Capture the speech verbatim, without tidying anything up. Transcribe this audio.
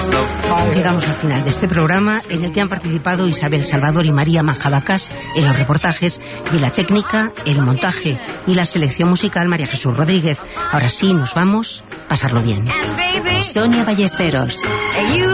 Llegamos al final de este programa en el que han participado Isabel Salvador y María Manjabacas en los reportajes, y la técnica, el montaje y la selección musical María Jesús Rodríguez. Ahora sí, nos vamos. Pasarlo bien. Sonia Ballesteros.